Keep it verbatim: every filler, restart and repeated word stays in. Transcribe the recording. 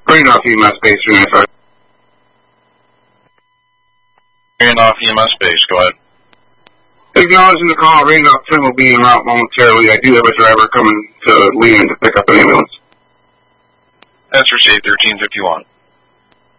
Randolph E M S base three ninety-five. Randolph E M S base, go ahead. Acknowledging the call, Randolph ten will be en route momentarily. I do have a driver coming to Leland to pick up an ambulance. That's received, thirteen fifty-one.